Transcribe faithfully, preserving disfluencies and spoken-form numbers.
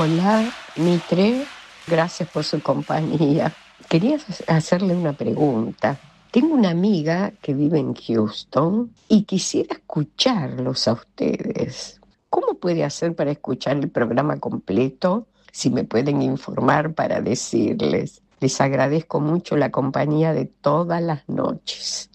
Hola, Mitre, gracias por su compañía. Quería hacerle una pregunta. Tengo una amiga que vive en Houston y quisiera escucharlos a ustedes. ¿Cómo puede hacer para escuchar el programa completo? Si me pueden informar para decirles. Les agradezco mucho la compañía de todas las noches.